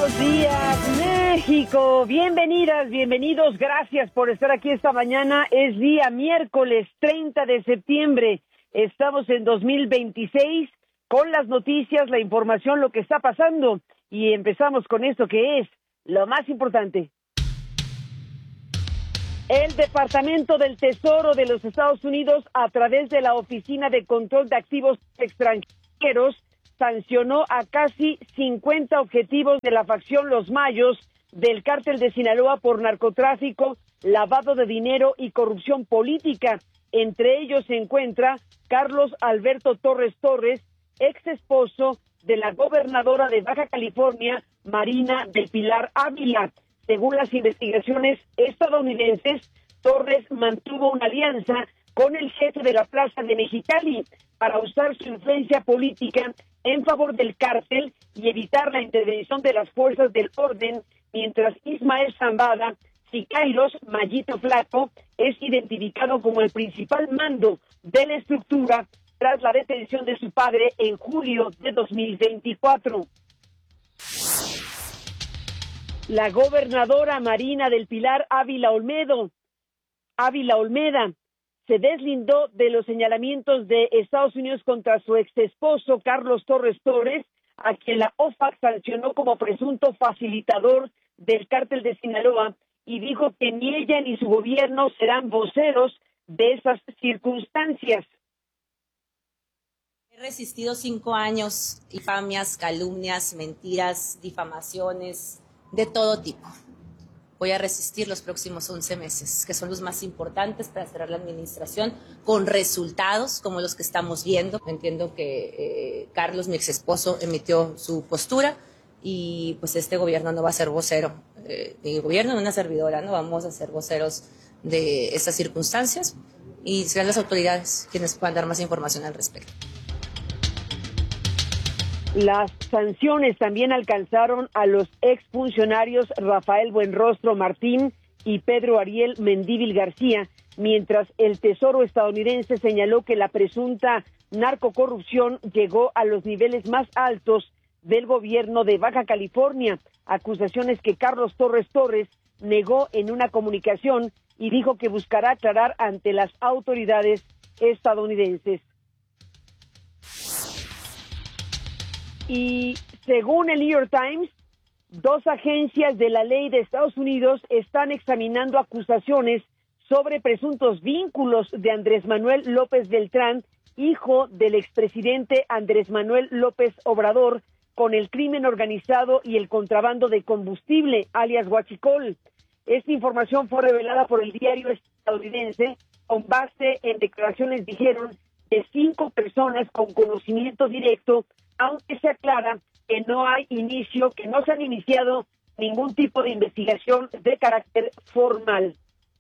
Buenos días, México. Bienvenidas, bienvenidos. Gracias por estar aquí esta mañana. Es día miércoles 30 de septiembre. Estamos en 2026 con las noticias, la información, lo que está pasando. Y empezamos con esto que es lo más importante. El Departamento del Tesoro de los Estados Unidos, a través de la Oficina de Control de Activos Extranjeros, sancionó a casi 50 objetivos de la facción Los Mayos del Cártel de Sinaloa por narcotráfico, lavado de dinero y corrupción política. Entre ellos se encuentra Carlos Alberto Torres Torres, ex esposo de la gobernadora de Baja California, Marina del Pilar Ávila. Según las investigaciones estadounidenses, Torres mantuvo una alianza con el jefe de la Plaza de Mexicali para usar su influencia política en favor del cártel y evitar la intervención de las fuerzas del orden, mientras Ismael Zambada Siqueiros, Mallito Flaco, es identificado como el principal mando de la estructura tras la detención de su padre en julio de 2024. La gobernadora Marina del Pilar Ávila Olmeda se deslindó de los señalamientos de Estados Unidos contra su exesposo Carlos Torres Torres, a quien la OFAC sancionó como presunto facilitador del cártel de Sinaloa, y dijo que ni ella ni su gobierno serán voceros de esas circunstancias. He resistido 5 años, infamias, calumnias, mentiras, difamaciones, de todo tipo. Voy a resistir los próximos 11 meses, que son los más importantes para cerrar la administración, con resultados como los que estamos viendo. Entiendo que Carlos, mi exesposo, emitió su postura y pues este gobierno no va a ser vocero. Mi gobierno, una servidora, no vamos a ser voceros de estas circunstancias y serán las autoridades quienes puedan dar más información al respecto. Las sanciones también alcanzaron a los exfuncionarios Rafael Buenrostro Martín y Pedro Ariel Mendívil García, mientras el Tesoro estadounidense señaló que la presunta narcocorrupción llegó a los niveles más altos del gobierno de Baja California, acusaciones que Carlos Torres Torres negó en una comunicación y dijo que buscará aclarar ante las autoridades estadounidenses. Y según el New York Times, 2 agencias de la ley de Estados Unidos están examinando acusaciones sobre presuntos vínculos de Andrés Manuel López Beltrán, hijo del expresidente Andrés Manuel López Obrador, con el crimen organizado y el contrabando de combustible, alias huachicol. Esta información fue revelada por el diario estadounidense con base en declaraciones, dijeron, de 5 personas con conocimiento directo, aunque se aclara que no se han iniciado ningún tipo de investigación de carácter formal.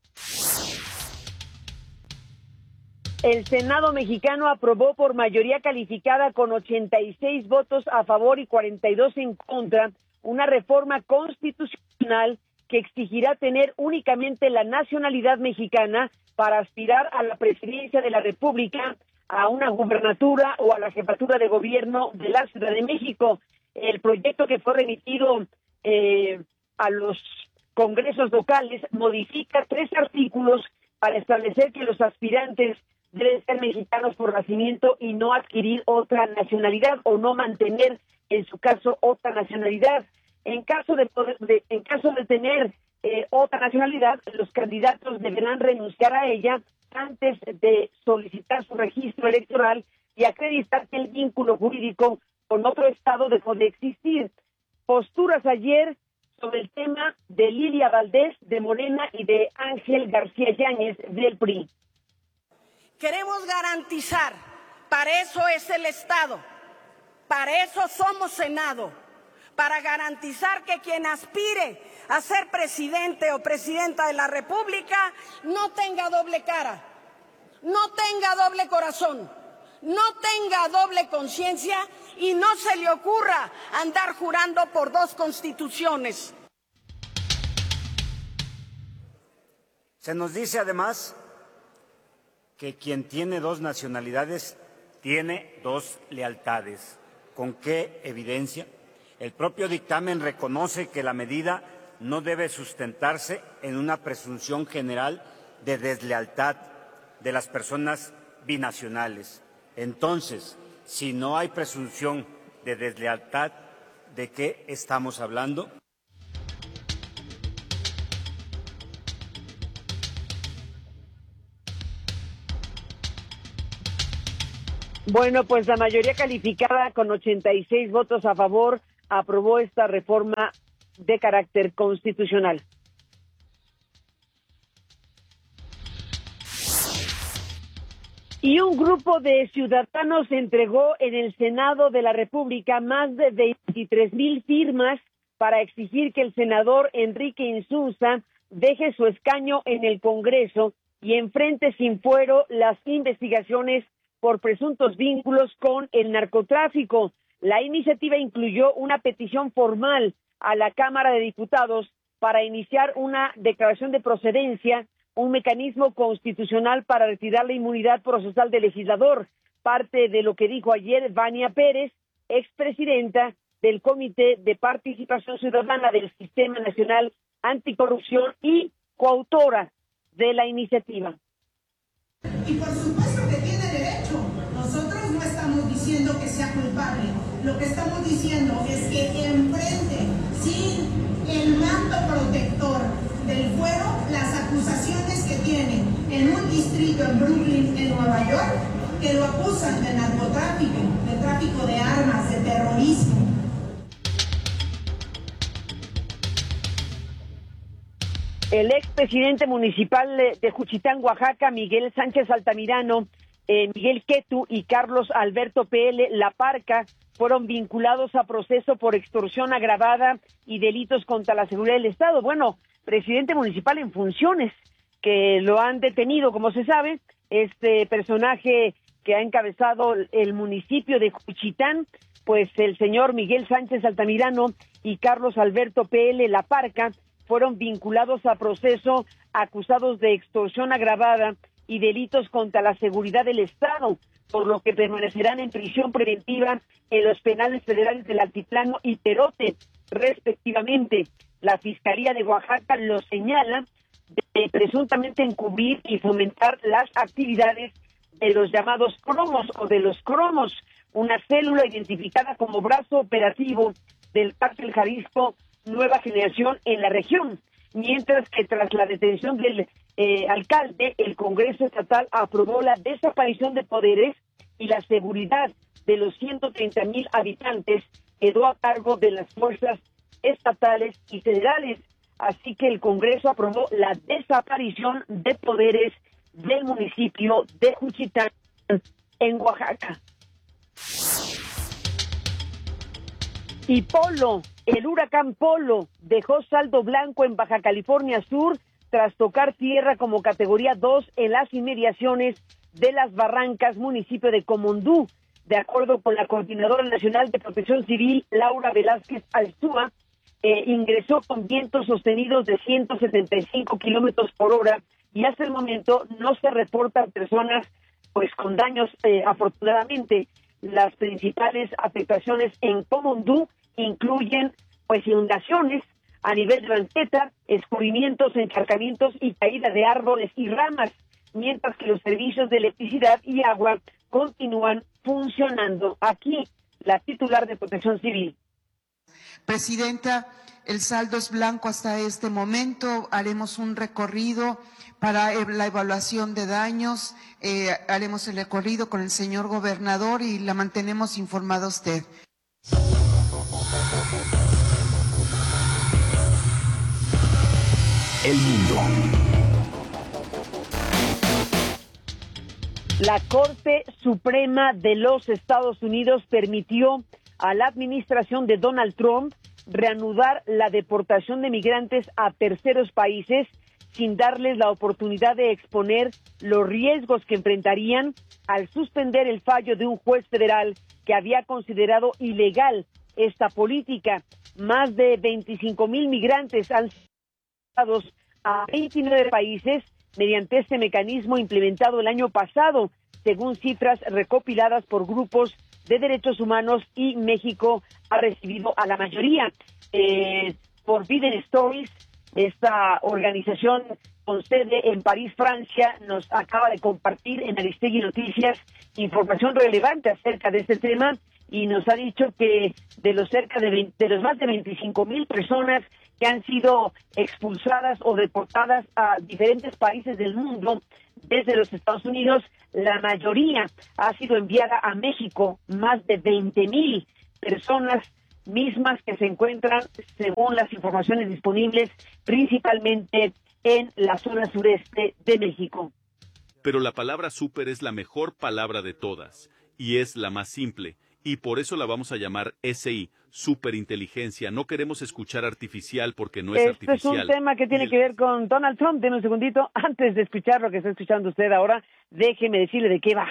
El Senado mexicano aprobó por mayoría calificada con 86 votos a favor y 42 en contra una reforma constitucional que exigirá tener únicamente la nacionalidad mexicana para aspirar a la presidencia de la República, a una gubernatura o a la jefatura de gobierno de la Ciudad de México. El proyecto que fue remitido a los congresos locales modifica 3 artículos para establecer que los aspirantes deben ser mexicanos por nacimiento y no adquirir otra nacionalidad o no mantener, en su caso, otra nacionalidad. En caso de tener otra nacionalidad, los candidatos deberán renunciar a ella antes de solicitar su registro electoral y acreditar que el vínculo jurídico con otro estado dejó de existir. Posturas ayer sobre el tema de Lilia Valdés de Morena y de Ángel García Yáñez del PRI. Queremos garantizar, para eso es el Estado, para eso somos Senado, para garantizar que quien aspire a ser presidente o presidenta de la República no tenga doble cara, no tenga doble corazón, no tenga doble conciencia y no se le ocurra andar jurando por 2 constituciones. Se nos dice además que quien tiene 2 nacionalidades tiene 2 lealtades. ¿Con qué evidencia? El propio dictamen reconoce que la medida no debe sustentarse en una presunción general de deslealtad de las personas binacionales. Entonces, si no hay presunción de deslealtad, ¿de qué estamos hablando? Bueno, pues la mayoría calificada con 86 votos a favor aprobó esta reforma de carácter constitucional. Y un grupo de ciudadanos entregó en el Senado de la República más de 23,000 firmas para exigir que el senador Enrique Insunza deje su escaño en el Congreso y enfrente sin fuero las investigaciones por presuntos vínculos con el narcotráfico. La iniciativa incluyó una petición formal a la Cámara de Diputados para iniciar una declaración de procedencia, un mecanismo constitucional para retirar la inmunidad procesal del legislador, parte de lo que dijo ayer Vania Pérez, expresidenta del Comité de Participación Ciudadana del Sistema Nacional Anticorrupción y coautora de la iniciativa. Y por supuesto que tiene derecho. Nosotros no estamos diciendo que sea culpable. Lo que estamos diciendo es que enfrente, sin el manto protector del fuero, las acusaciones que tienen en un distrito en Brooklyn, en Nueva York, que lo acusan de narcotráfico, de tráfico de armas, de terrorismo. El expresidente municipal de Juchitán, Oaxaca, Miguel Sánchez Altamirano, Miguel Quetu y Carlos Alberto P.L. La Parca fueron vinculados a proceso por extorsión agravada y delitos contra la seguridad del Estado. Bueno, presidente municipal en funciones, que lo han detenido, como se sabe, este personaje que ha encabezado el municipio de Juchitán, pues el señor Miguel Sánchez Altamirano y Carlos Alberto P.L. La Parca fueron vinculados a proceso acusados de extorsión agravada y delitos contra la seguridad del Estado, por lo que permanecerán en prisión preventiva en los penales federales del Altiplano y Perote, respectivamente. La Fiscalía de Oaxaca lo señala de presuntamente encubrir y fomentar las actividades de los llamados cromos o de los cromos, una célula identificada como brazo operativo del cártel Jalisco Nueva Generación en la región, mientras que tras la detención del alcalde, el Congreso Estatal aprobó la desaparición de poderes y la seguridad de los 130,000 habitantes quedó a cargo de las fuerzas estatales y federales. Así que el Congreso aprobó la desaparición de poderes del municipio de Juchitán, en Oaxaca. Y Polo, el huracán Polo, dejó saldo blanco en Baja California Sur tras tocar tierra como categoría 2 en las inmediaciones de Las Barrancas, municipio de Comondú. De acuerdo con la Coordinadora Nacional de Protección Civil, Laura Velázquez Alzúa, ingresó con vientos sostenidos de 175 kilómetros por hora y hasta el momento no se reportan personas pues con daños. Afortunadamente, las principales afectaciones en Comondú incluyen pues inundaciones a nivel de banqueta, escurrimientos, encharcamientos y caída de árboles y ramas, mientras que los servicios de electricidad y agua continúan funcionando. Aquí, la titular de Protección Civil. Presidenta, el saldo es blanco hasta este momento. Haremos un recorrido para la evaluación de daños. Haremos el recorrido con el señor gobernador y la mantenemos informada a usted. El mundo. La Corte Suprema de los Estados Unidos permitió a la administración de Donald Trump reanudar la deportación de migrantes a terceros países sin darles la oportunidad de exponer los riesgos que enfrentarían al suspender el fallo de un juez federal que había considerado ilegal esta política. Más de 25,000 migrantes han sido deportados a 29 países mediante este mecanismo implementado el año pasado, según cifras recopiladas por grupos de Derechos Humanos y México ha recibido a la mayoría. Forbidden Stories, esta organización con sede en París, Francia, nos acaba de compartir en Aristegui Noticias información relevante acerca de este tema y nos ha dicho que de los más de 25,000 personas que han sido expulsadas o deportadas a diferentes países del mundo desde los Estados Unidos, la mayoría ha sido enviada a México, más de 20,000 personas mismas que se encuentran, según las informaciones disponibles, principalmente en la zona sureste de México. Pero la palabra súper es la mejor palabra de todas, y es la más simple, y por eso la vamos a llamar SI, superinteligencia. No queremos escuchar artificial porque no es artificial. Este es un tema que tiene que ver con Donald Trump. Denme un segundito, antes de escuchar lo que está escuchando usted ahora, déjeme decirle de qué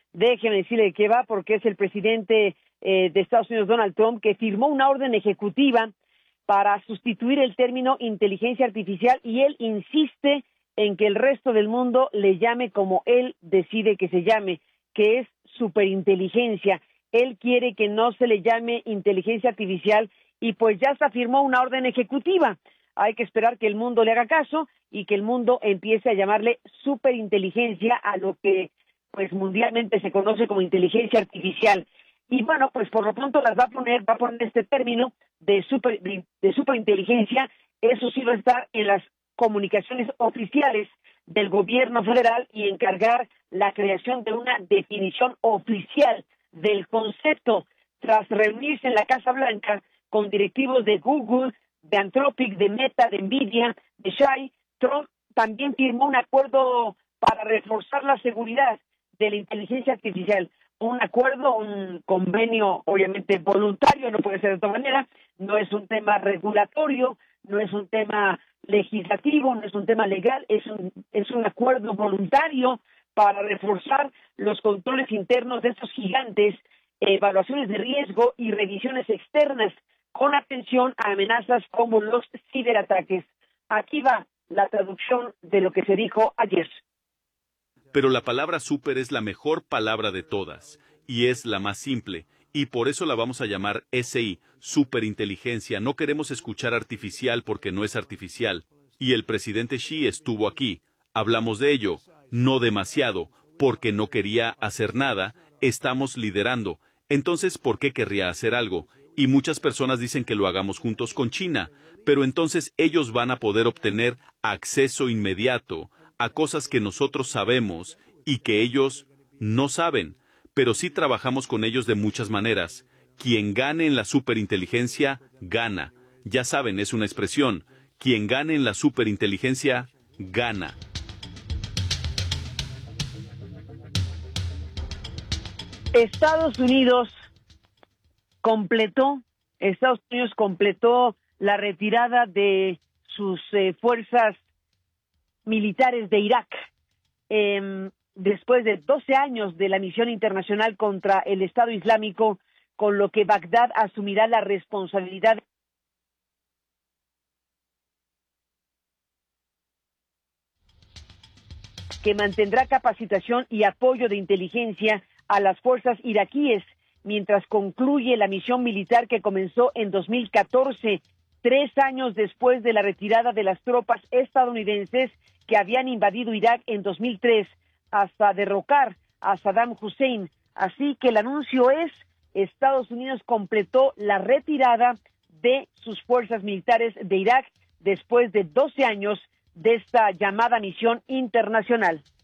va, porque es el presidente de Estados Unidos, Donald Trump, que firmó una orden ejecutiva para sustituir el término inteligencia artificial y él insiste en que el resto del mundo le llame como él decide que se llame, que es superinteligencia. Él quiere que no se le llame inteligencia artificial y pues ya se firmó una orden ejecutiva. Hay que esperar que el mundo le haga caso y que el mundo empiece a llamarle superinteligencia a lo que pues mundialmente se conoce como inteligencia artificial. Y bueno, pues por lo pronto va a poner este término de superinteligencia, eso sí va a estar en las comunicaciones oficiales del gobierno federal y encargar la creación de una definición oficial del concepto. Tras reunirse en la Casa Blanca con directivos de Google, de Anthropic, de Meta, de Nvidia, de Shai, Trump también firmó un acuerdo para reforzar la seguridad de la inteligencia artificial. Un acuerdo, un convenio obviamente voluntario, no puede ser de otra manera, no es un tema regulatorio, no es un tema legislativo, no es un tema legal, es un acuerdo voluntario para reforzar los controles internos de estos gigantes, evaluaciones de riesgo y revisiones externas con atención a amenazas como los ciberataques. Aquí va la traducción de lo que se dijo ayer. Pero la palabra súper es la mejor palabra de todas, y es la más simple, y por eso la vamos a llamar SI, superinteligencia. No queremos escuchar artificial porque no es artificial. Y el presidente Xi estuvo aquí. Hablamos de ello, no demasiado, porque no quería hacer nada. Estamos liderando. Entonces, ¿por qué querría hacer algo? Y muchas personas dicen que lo hagamos juntos con China, pero entonces ellos van a poder obtener acceso inmediato a cosas que nosotros sabemos y que ellos no saben, pero sí trabajamos con ellos de muchas maneras. Quien gane en la superinteligencia, gana. Ya saben, es una expresión. Quien gane en la superinteligencia, gana. Estados Unidos completó la retirada de sus fuerzas militares de Irak, después de 12 años de la misión internacional contra el Estado Islámico, con lo que Bagdad asumirá la responsabilidad que mantendrá capacitación y apoyo de inteligencia a las fuerzas iraquíes, mientras concluye la misión militar que comenzó en 2014, 3 años después de la retirada de las tropas estadounidenses que habían invadido Irak en 2003 hasta derrocar a Saddam Hussein. Así que el anuncio es: Estados Unidos completó la retirada de sus fuerzas militares de Irak después de 12 años de esta llamada misión internacional.